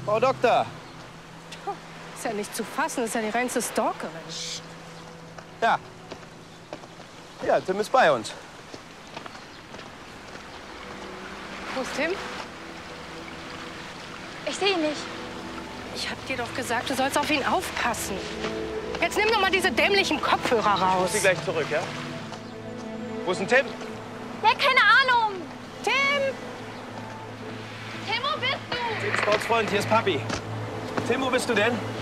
Frau Doktor. Ist ja nicht zu fassen, ist ja die reinste Stalkerin. Ja. Ja, Tim ist bei uns. Wo ist Tim? Ich sehe ihn nicht. Ich hab dir doch gesagt, du sollst auf ihn aufpassen. Jetzt nimm doch mal diese dämlichen Kopfhörer Ich ruf raus. Sie gleich zurück, ja? Wo ist denn Tim? Ja, keine Ahnung. Tim! Tim, wo bist du? Tim, Sportsfreund, hier ist Papi. Tim, wo bist du denn?